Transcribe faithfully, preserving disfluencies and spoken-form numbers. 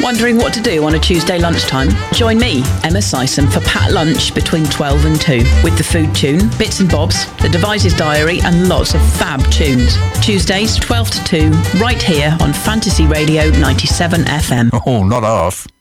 Wondering what to do on a Tuesday lunchtime? Join me, Emma Sison, for Pat Lunch between twelve and two with the food tune, bits and bobs, the Devices Diary and lots of fab tunes. Tuesdays twelve to two, right here on Fantasy Radio ninety-seven F M. Oh, not half.